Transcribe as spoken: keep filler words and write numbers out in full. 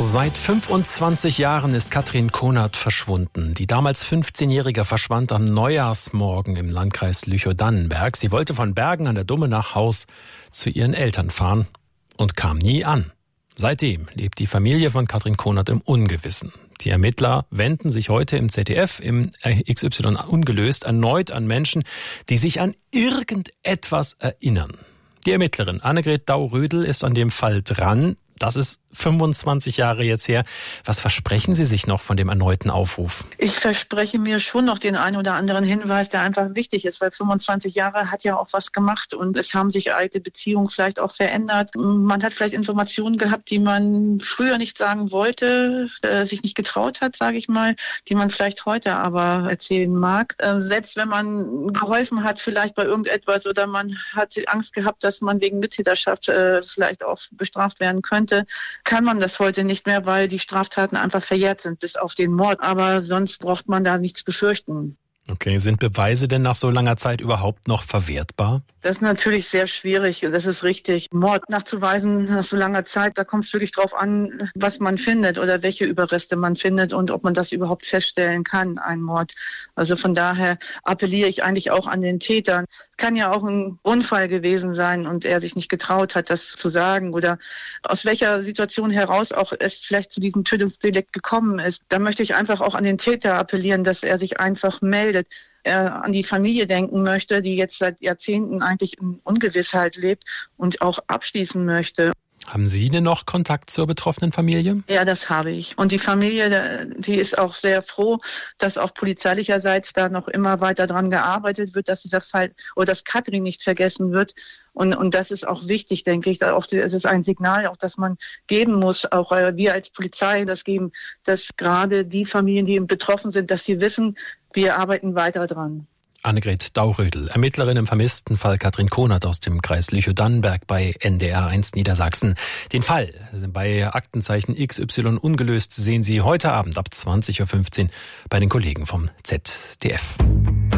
Seit fünfundzwanzig Jahren ist Katrin Konert verschwunden. Die damals fünfzehnjährige verschwand am Neujahrsmorgen im Landkreis Lüchow-Dannenberg. Sie wollte von Bergen an der Dumme nach Haus zu ihren Eltern fahren und kam nie an. Seitdem lebt die Familie von Katrin Konert im Ungewissen. Die Ermittler wenden sich heute im Z D F, im X Y ungelöst, erneut an Menschen, die sich an irgendetwas erinnern. Die Ermittlerin Annegret Dau-Rödel ist an dem Fall dran. Das ist fünfundzwanzig Jahre jetzt her. Was versprechen Sie sich noch von dem erneuten Aufruf? Ich verspreche mir schon noch den einen oder anderen Hinweis, der einfach wichtig ist, weil fünfundzwanzig Jahre hat ja auch was gemacht und es haben sich alte Beziehungen vielleicht auch verändert. Man hat vielleicht Informationen gehabt, die man früher nicht sagen wollte, äh, sich nicht getraut hat, sage ich mal, die man vielleicht heute aber erzählen mag. Äh, selbst wenn man geholfen hat vielleicht bei irgendetwas oder man hat Angst gehabt, dass man wegen Mittäterschaft äh, vielleicht auch bestraft werden könnte, kann man das heute nicht mehr, weil die Straftaten einfach verjährt sind, bis auf den Mord. Aber sonst braucht man da nichts befürchten. Okay, sind Beweise denn nach so langer Zeit überhaupt noch verwertbar? Das ist natürlich sehr schwierig, das ist richtig. Mord nachzuweisen nach so langer Zeit, da kommt es wirklich drauf an, was man findet oder welche Überreste man findet und ob man das überhaupt feststellen kann, ein Mord. Also von daher appelliere ich eigentlich auch an den Täter. Es kann ja auch ein Unfall gewesen sein und er sich nicht getraut hat, das zu sagen oder aus welcher Situation heraus auch es vielleicht zu diesem Tötungsdelikt gekommen ist. Da möchte ich einfach auch an den Täter appellieren, dass er sich einfach meldet. Er an die Familie denken möchte, die jetzt seit Jahrzehnten eigentlich in Ungewissheit lebt und auch abschließen möchte. Haben Sie denn noch Kontakt zur betroffenen Familie? Ja, das habe ich. Und die Familie, die ist auch sehr froh, dass auch polizeilicherseits da noch immer weiter dran gearbeitet wird, dass dieser Fall oder dass Katrin nicht vergessen wird. Und, und das ist auch wichtig, denke ich. Auch, es ist ein Signal, auch das man geben muss, auch wir als Polizei das geben, dass gerade die Familien, die betroffen sind, dass sie wissen, wir arbeiten weiter dran. Annegret Dau-Rödel, Ermittlerin im vermissten Fall Katrin Konert aus dem Kreis Lüchow-Dannenberg bei N D R eins Niedersachsen. Den Fall bei Aktenzeichen X Y ungelöst sehen Sie heute Abend ab zwanzig Uhr fünfzehn bei den Kollegen vom Z D F.